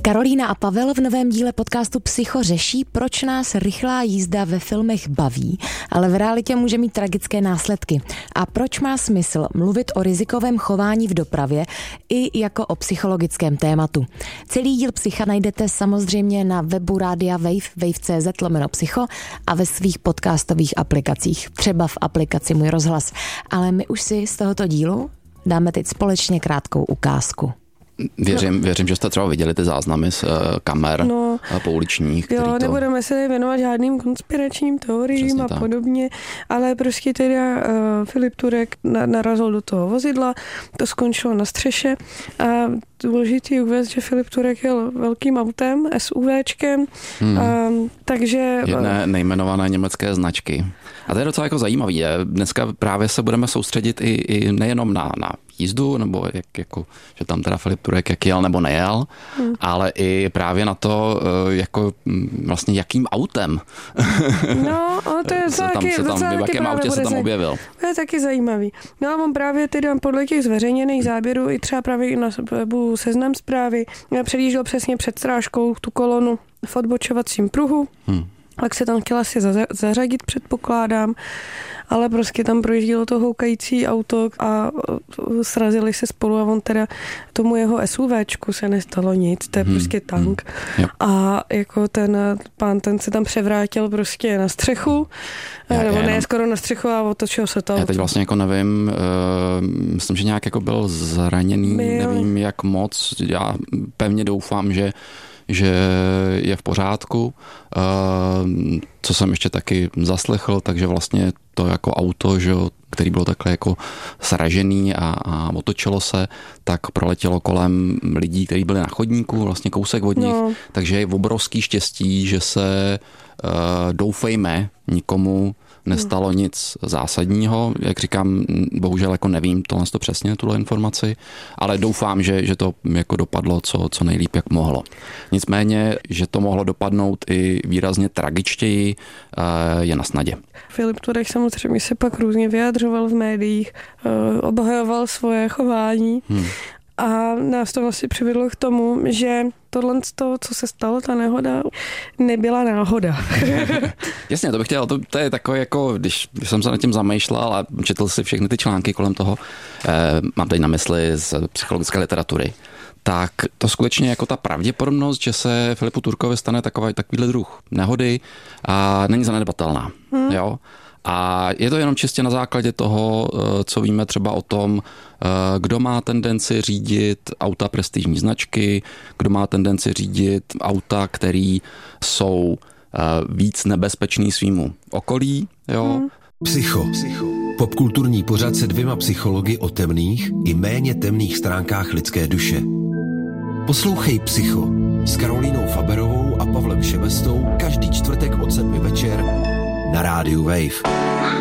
Karolína a Pavel v novém díle podcastu Psycho řeší, proč nás rychlá jízda ve filmech baví, ale v realitě může mít tragické následky. A proč má smysl mluvit o rizikovém chování v dopravě i jako o psychologickém tématu. Celý díl Psycha najdete samozřejmě na webu Rádia Wave, wave.cz/psycho a ve svých podcastových aplikacích, třeba v aplikaci Můj rozhlas. Ale my už si z tohoto dílu dáme teď společně krátkou ukázku. Věřím, že jste třeba viděli ty záznamy z kamer pouličních. Jo, nebudeme se věnovat žádným konspiračním teoriím a podobně, ale prostě teda Filip Turek narazil do toho vozidla, to skončilo na střeše a důležitý uvést, že Filip Turek jel velkým autem, SUVčkem, takže... Jedné nejmenované německé značky. A to je docela jako zajímavý. Dneska právě se budeme soustředit i nejenom na jízdu, nebo že tam teda Filip Turek jak jel nebo nejel, ale i právě na to, jako vlastně jakým autem. No, to je v jakém autě se tam objevil. To je taky zajímavý. No a on právě teda podle těch zveřejněných záběrů i třeba právě na webu Seznam Zprávy předjížděl přesně před strážkou tu kolonu v odbočovacím pruhu. Tak se tam chtěla si zařadit, předpokládám, ale prostě tam projíždělo to houkající auto a srazili se spolu a on teda tomu jeho SUVčku se nestalo nic, to je prostě tank. A jako ten pán, ten se tam převrátil prostě na střechu, nebo ne skoro na střechu a otočil se to. Já teď vlastně jako nevím, myslím, že nějak jako byl zraněný, nevím jak moc, já pevně doufám, že je v pořádku. Co jsem ještě taky zaslechl, takže vlastně to jako auto, že, který bylo takhle jako sražený a otočilo se, tak proletělo kolem lidí, kteří byli na chodníku, vlastně kousek od nich, takže je obrovský štěstí, že se doufejme nikomu nestalo nic zásadního. Jak říkám, bohužel jako nevím tohle přesně, tuhle informaci, ale doufám, že to jako dopadlo co nejlíp, jak mohlo. Nicméně, že to mohlo dopadnout i výrazně tragičtěji, je na snadě. Filip Turek samozřejmě se pak různě vyjadřoval v médiích, obhajoval svoje chování a nás to vlastně přivedlo k tomu, že tohle, co se stalo, ta nehoda, nebyla náhoda. Jasně, to bych chtěl, to je takové jako, když jsem se nad tím zamýšlel a četl si všechny ty články kolem toho, mám tady na mysli z psychologické literatury, tak to skutečně jako ta pravděpodobnost, že se Filipu Turkovi stane takovýhle druh nehody a není zanedbatelná. Jo? A je to jenom čistě na základě toho, co víme třeba o tom, kdo má tendenci řídit auta prestižní značky, kdo má tendenci řídit auta, který jsou víc nebezpečný svýmu okolí. Jo? Psycho. Popkulturní pořad se 2 psychologi o temných i méně temných stránkách lidské duše. Poslouchej Psycho s Karolínou Faberovou a Pavlem Šebestou každý čtvrtek od 7 večer na rádiu Wave.